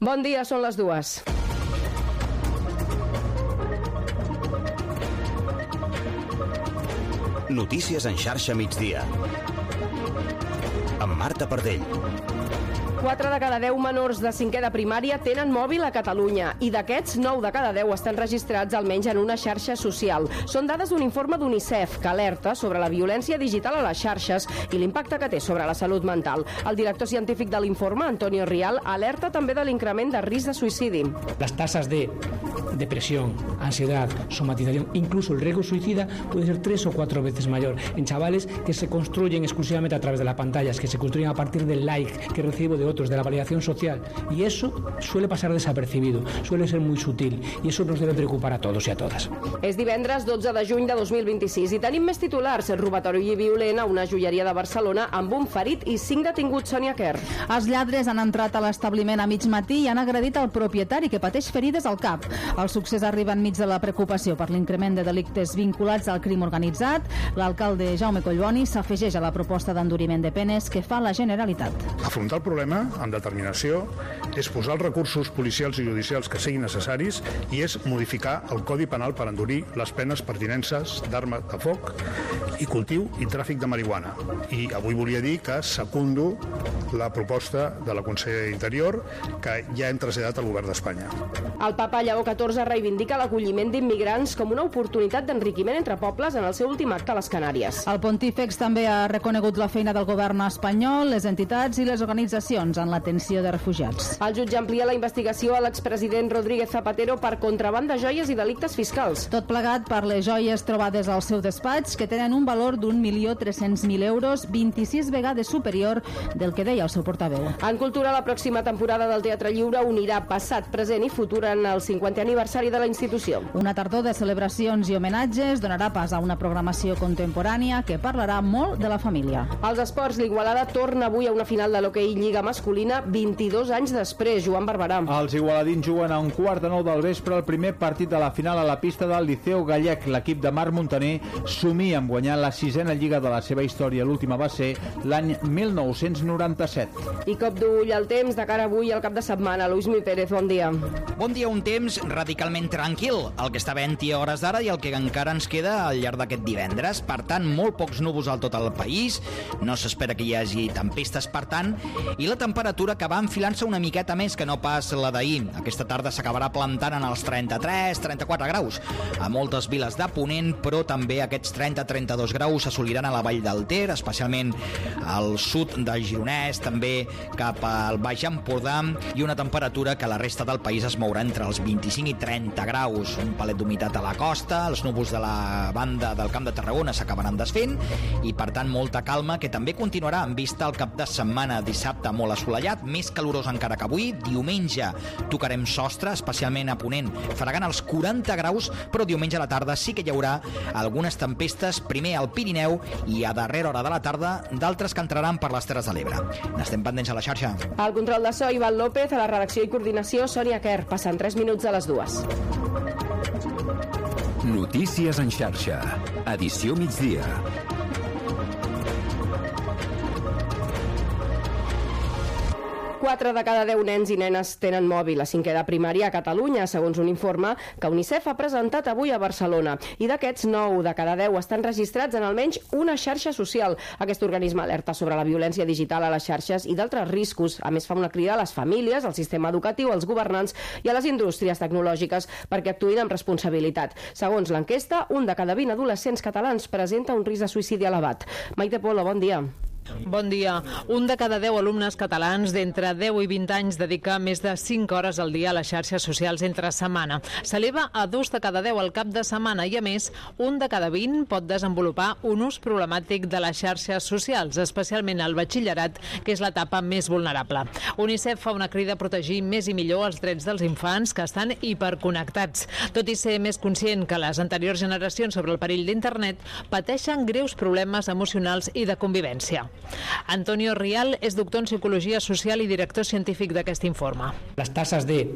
Bon dia, són les 2. Notícies en xarxa migdia. Amb Marta Pardell. 4 de cada 10 menors de 5è de primària tenen mòbil a Catalunya i d'aquests 9 de cada 10 estan registrats almenys en una xarxa social. Són dades d'un informe d'UNICEF que alerta sobre la violència digital a les xarxes i l'impacte que té sobre la salut mental. El director científic de l'informe, Antonio Rial, alerta també de l'increment de risc de suïcidi. Las tasas de depresión, ansiedad, somatización, incluso el riesgo suicida puede ser 3 o 4 veces mayor en chavales que se construyen exclusivamente a través de las pantallas, que se construyen a partir del like que recibo de otros, de la validación social, y eso suele pasar desapercibido, suele ser muy sutil, y eso nos debe preocupar a todos y a todas. És divendres 12 de juny de 2026 i tenim més titulars. Robatori violent a una joieria de Barcelona amb un ferit i 5 detinguts. Sònia Kerr. Els lladres han entrat a l'establiment a mig matí i han agredit el propietari, que pateix ferides al cap. El succés arriba enmig de la preocupació per l'increment de delictes vinculats al crim organitzat. L'alcalde Jaume Collboni s'afegeix a la proposta d'enduriment de penes que fa la Generalitat. Afrontar el problema amb determinació és posar els recursos policials i judicials que siguin necessaris i és modificar el Codi Penal per endurir les penes per tinences d'arma de foc i cultiu i tràfic de marihuana. I avui volia dir que secundo la proposta de la Consellera d'Interior que ja hem traslladat al Govern d'Espanya. El papa Lleó XIV reivindica l'acolliment d'immigrants com una oportunitat d'enriquiment entre pobles en el seu últim acte a les Canàries. El pontífex també ha reconegut la feina del govern espanyol, les entitats i les organitzacions en l'atenció de refugiats. El jutge amplia la investigació a l'expresident Rodríguez Zapatero per contraban de joies i delictes fiscals. Tot plegat per les joies trobades al seu despatx, que tenen un valor d'1.300.000 euros, 26 vegades superior del que deia el seu portaveu. En cultura, la pròxima temporada del Teatre Lliure unirà passat, present i futur en el 50è aniversari de la institució. Una tardor de celebracions i homenatges donarà pas a una programació contemporània que parlarà molt de la família. Als esports, l'Igualada torna avui a una final de l'hoquei Lliga masculina 22 anys després. Joan Barberà. Els igualadins juguen a 1:15 del vespre el primer partit de la final a la pista del Liceu Gallec. L'equip de Marc Montaner somia amb guanyar la 6a Lliga de la seva història. L'última va ser l'any 1997. I cop d'ull al temps de cara avui al cap de setmana. Luis Mi Pérez, bon dia. Bon dia, un temps radicalment tranquil, el que està vent a hores d'ara i el que encara ens queda al llarg d'aquest divendres. Per tant, molt pocs núvols al tot el país, no s'espera que hi hagi tempestes, per tant, i la temperatura que va enfilant-se una miqueta més que no pas la d'ahir. Aquesta tarda s'acabarà plantant en els 33-34 graus a moltes viles de Ponent, però també aquests 30-32 graus s'assoliran a la Vall del Ter, especialment al sud del Gironès, també cap al Baix Empordà, i una temperatura que a la resta del país es mourà entre els 25 i 30 graus. Un palet d'humitat a la costa, els núvols de la banda del Camp de Tarragona s'acabaran desfent i, per tant, molta calma, que també continuarà en vista al cap de setmana. Dissabte molt assolellat, més calorós encara que avui. Diumenge tocarem sostre, especialment a Ponent, fregant els 40 graus, però diumenge a la tarda sí que hi haurà algunes tempestes, primer al Pirineu i a darrera hora de la tarda d'altres que entraran per les Terres de l'Ebre. N'estem pendents a la xarxa. Al control de so, Ivan López, a la redacció i coordinació, Sònia Kerr. Passen 3 minuts a les 2. Notícies en xarxa. Edició migdia. 4 de cada 10 nens i nenes tenen mòbil a 5è de primària a Catalunya, segons un informe que UNICEF ha presentat avui a Barcelona. I d'aquests, 9 de cada 10 estan registrats en almenys una xarxa social. Aquest organisme alerta sobre la violència digital a les xarxes i d'altres riscos. A més, fa una crida a les famílies, al sistema educatiu, als governants i a les indústries tecnològiques perquè actuïn amb responsabilitat. Segons l'enquesta, un de cada 20 adolescents catalans presenta un risc de suïcidi elevat. Maite Polo, bon dia. Bon dia. Un de cada 10 alumnes catalans d'entre 10 i 20 anys dedica més de 5 hores al dia a les xarxes socials entre setmana. S'eleva a 2 de cada 10 al cap de setmana i, a més, un de cada 20 pot desenvolupar un ús problemàtic de les xarxes socials, especialment al batxillerat, que és l'etapa més vulnerable. UNICEF fa una crida a protegir més i millor els drets dels infants que estan hiperconnectats. Tot i ser més conscient que les anteriors generacions sobre el perill d'internet, pateixen greus problemes emocionals i de convivència. Antonio Rial és doctor en Psicologia Social i director científic d'aquest informe. Las tasas de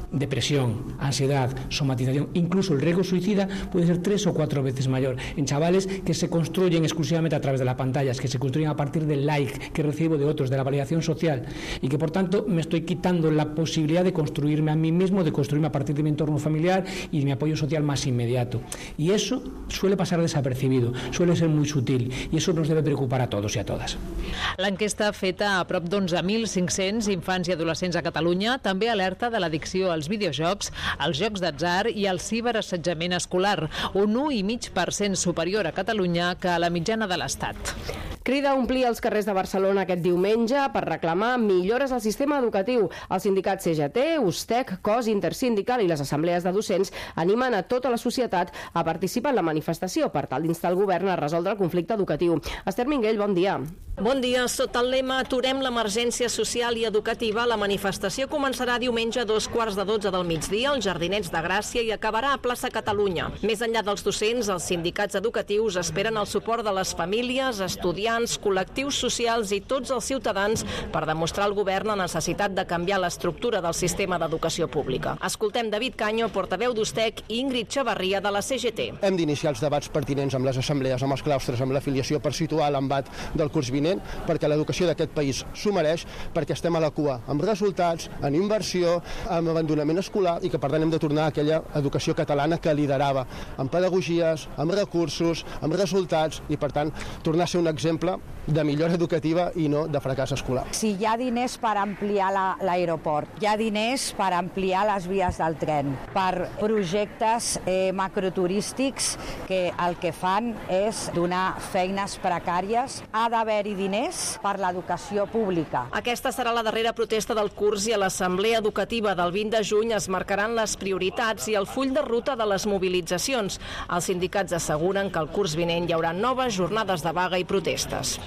depresión, ansiedad, somatización, incluso el riesgo suicida puede ser 3 o 4 veces mayor en chavales que se construyen exclusivamente a través de las pantallas, que se construyen a partir del like que recibo de otros, de la validación social, y que por tanto me estoy quitando la posibilidad de construirme a mí mismo, de construirme a partir de mi entorno familiar y de mi apoyo social más inmediato. Y eso suele pasar desapercibido, suele ser muy sutil, y eso nos debe preocupar a todos y a todas. L'enquesta feta a prop d'11.500 infants i adolescents a Catalunya també alerta de l'addicció als videojocs, als jocs d'atzar i al ciberassetjament escolar, un 1,5% superior a Catalunya que a la mitjana de l'Estat. Crida a omplir els carrers de Barcelona aquest diumenge per reclamar millores al sistema educatiu. Els sindicats CGT, USTEC, COS, Intersindical i les assemblees de docents animen a tota la societat a participar en la manifestació per tal d'instar el govern a resoldre el conflicte educatiu. Esther Minguell, bon dia. Bon dia. Sota el lema Aturem l'emergència social i educativa, la manifestació començarà diumenge a 2:15 del migdia als Jardinets de Gràcia i acabarà a Plaça Catalunya. Més enllà dels docents, els sindicats educatius esperen el suport de les famílies, estudiants, col·lectius socials i tots els ciutadans per demostrar al govern la necessitat de canviar l'estructura del sistema d'educació pública. Escoltem David Caño, portaveu d'USTEC, i Ingrid Xavarria, de la CGT. Hem d'iniciar els debats pertinents amb les assemblees, amb els claustres, amb l'afiliació per situar l'embat del curs vinent, perquè l'educació d'aquest país s'ho mereix, perquè estem a la cua amb resultats, en inversió, amb abandonament escolar i que per tant hem de tornar a aquella educació catalana que liderava, amb pedagogies, amb recursos, amb resultats i per tant tornar a ser un exemple de millora educativa i no de fracàs escolar. Si hi ha diners per ampliar l'aeroport, hi ha diners per ampliar les vies del tren, per projectes macroturístics que el que fan és donar feines precàries, ha d'haver-hi diners per l'educació pública. Aquesta serà la darrera protesta del curs i a l'Assemblea Educativa del 20 de juny es marcaran les prioritats i el full de ruta de les mobilitzacions. Els sindicats asseguren que el curs vinent hi haurà noves jornades de vaga i protestes.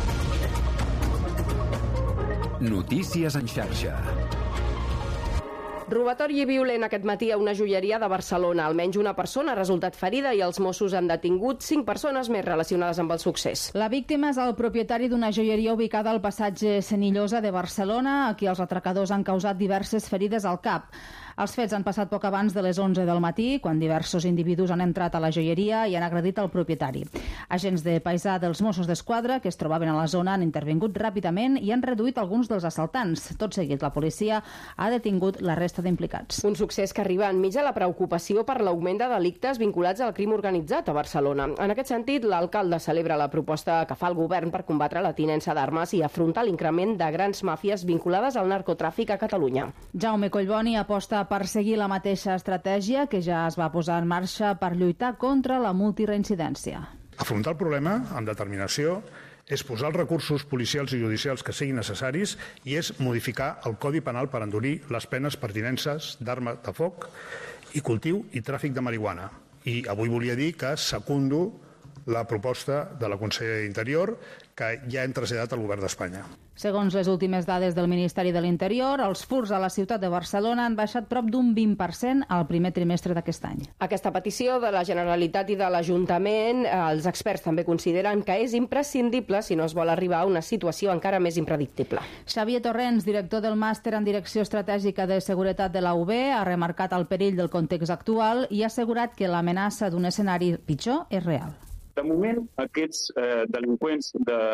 Notícies en xarxa. Robatori violent aquest matí a una joieria de Barcelona. Almenys una persona ha resultat ferida i els Mossos han detingut 5 persones més relacionades amb el succés. La víctima és el propietari d'una joieria ubicada al passatge Senillosa de Barcelona, a qui els atracadors han causat diverses ferides al cap. Els fets han passat poc abans de les 11 del matí, quan diversos individus han entrat a la joieria i han agredit el propietari. Agents de paisà dels Mossos d'Esquadra, que es trobaven a la zona, han intervingut ràpidament i han reduït alguns dels assaltants. Tot seguit, la policia ha detingut la resta d'implicats. Un succés que arriba enmig de la preocupació per l'augment de delictes vinculats al crim organitzat a Barcelona. En aquest sentit, l'alcalde celebra la proposta que fa el govern per combatre la tinença d'armes i afrontar l'increment de grans màfies vinculades al narcotràfic a Catalunya. Jaume Collboni aposta per seguir la mateixa estratègia que ja es va posar en marxa per lluitar contra la multireincidència. Afrontar el problema amb determinació és posar els recursos policials i judicials que siguin necessaris i és modificar el Codi Penal per endurir les penes per tinences d'arma de foc i cultiu i tràfic de marihuana. I avui volia dir que secundo la proposta de la consellera d'Interior que ja hem traslladat al govern d'Espanya. Segons les últimes dades del Ministeri de l'Interior, els furts a la ciutat de Barcelona han baixat prop d'un 20% al primer trimestre d'aquest any. Aquesta petició de la Generalitat i de l'Ajuntament, els experts també consideren que és imprescindible si no es vol arribar a una situació encara més impredictible. Xavier Torrents, director del Màster en Direcció Estratègica de Seguretat de la UB, ha remarcat el perill del context actual i ha assegurat que l'amenaça d'un escenari pitjor és real. De moment, aquests delinqüents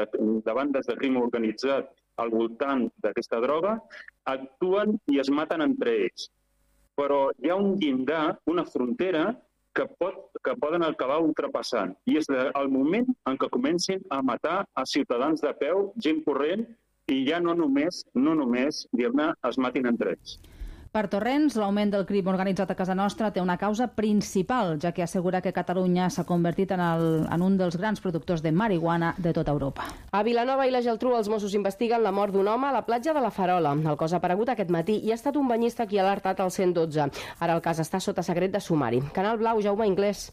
de bandes de crim organitzat al voltant d'aquesta droga actuen i es maten entre ells. Però hi ha un llindar, una frontera que poden acabar ultrapassant. I és el moment en què comencin a matar a ciutadans de peu, gent corrent, i ja no només diguem-ne, es matin entre ells. Per Torrents, l'augment del crim organitzat a casa nostra té una causa principal, ja que assegura que Catalunya s'ha convertit en un dels grans productors de marihuana de tota Europa. A Vilanova i la Geltrú, els Mossos investiguen la mort d'un home a la platja de la Farola. El cos ha aparegut aquest matí i ha estat un banyista qui ha alertat al 112. Ara el cas està sota secret de sumari. Canal Blau, Jaume Inglés.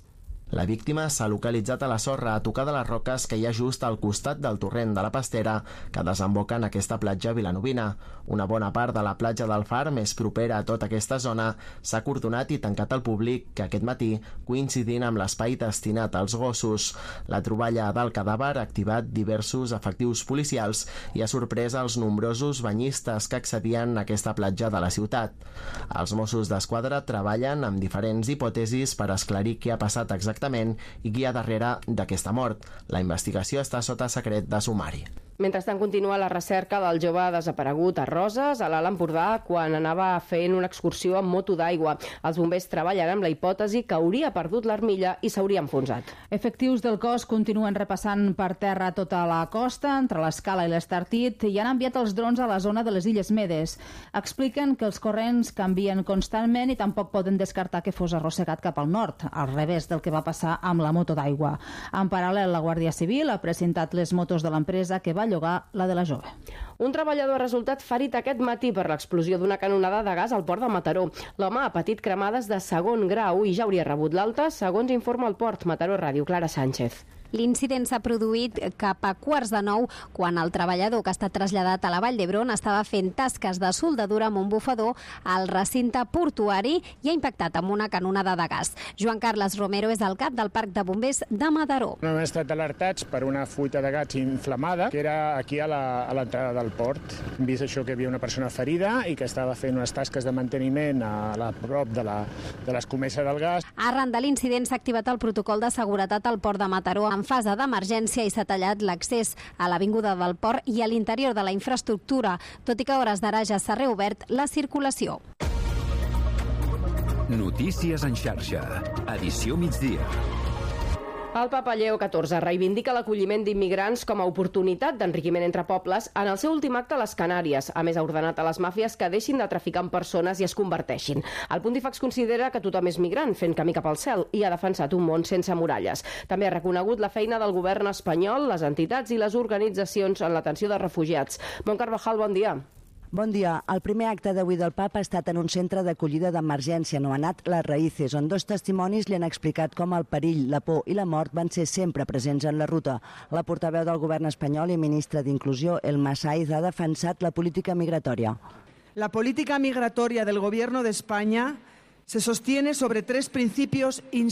La víctima s'ha localitzat a la sorra a tocar de les roques que hi ha just al costat del torrent de la Pastera que desemboca en aquesta platja vilanovina. Una bona part de la platja del Far, més propera a tota aquesta zona, s'ha acordonat i tancat al públic aquest matí, coincidint amb l'espai destinat als gossos. La troballa del cadàver ha activat diversos efectius policials i ha sorprès els nombrosos banyistes que accedien a aquesta platja de la ciutat. Els Mossos d'Esquadra treballen amb diferents hipòtesis per esclarir què ha passat exactament i qui hi ha darrere d'aquesta mort. La investigació està sota secret de sumari. Mentrestant, continua la recerca del jove desaparegut a Roses, a l'Alt Empordà, quan anava fent una excursió amb moto d'aigua. Els bombers treballen amb la hipòtesi que hauria perdut l'armilla i s'hauria enfonsat. Efectius del cos continuen repassant per terra tota la costa, entre l'Escala i l'Estartit, i han enviat els drons a la zona de les Illes Medes. Expliquen que els corrents canvien constantment i tampoc poden descartar que fos arrossegat cap al nord, al revés del que va passar amb la moto d'aigua. En paral·lel, la Guàrdia Civil ha presentat les motos de l'empresa que va llogar la de la jove. Un treballador ha resultat ferit aquest matí per l'explosió d'una canonada de gas al port de Mataró. L'home ha patit cremades de segon grau i ja hauria rebut l'alta, segons informa el port. Mataró Ràdio, Clara Sánchez. L'incident s'ha produït cap a 8:45, quan el treballador que ha estat traslladat a la Vall d'Hebron estava fent tasques de soldadura amb un bufador al recinte portuari i ha impactat amb una canonada de gas. Joan Carles Romero és el cap del Parc de Bombers de Mataró. Hem estat alertats per una fuita de gas inflamada que era aquí a l'entrada del port. Hem vist això, que hi havia una persona ferida i que estava fent unes tasques de manteniment a prop de l'escomesa del gas. Arran de l'incident s'ha activat el protocol de seguretat al port de Mataró en fase d'emergència i s'ha tallat l'accés a l'avinguda del port i a l'interior de la infraestructura, tot i que a hores d'ara ja s'ha reobert la circulació. Notícies en xarxa. Edició migdia. El Papa Lleó XIV reivindica l'acolliment d'immigrants com a oportunitat d'enriquiment entre pobles en el seu últim acte a les Canàries. A més, ha ordenat a les màfies que deixin de traficar amb persones i es converteixin. El pontífex considera que tothom és migrant, fent camí cap al cel, i ha defensat un món sense muralles. També ha reconegut la feina del govern espanyol, les entitats i les organitzacions en l'atenció de refugiats. Mon Carvajal, bon dia. Bon dia. El primer acte d'avui del Papa ha estat en un centre d'acollida d'emergència anomenat Les Raïces, on 2 testimonis li han explicat com el perill, la por i la mort van ser sempre presents en la ruta. La portaveu del govern espanyol i ministra d'Inclusió, Elma Saiz, ha defensat la política migratòria. La política migratoria del Gobierno de España se sostiene sobre 3 principios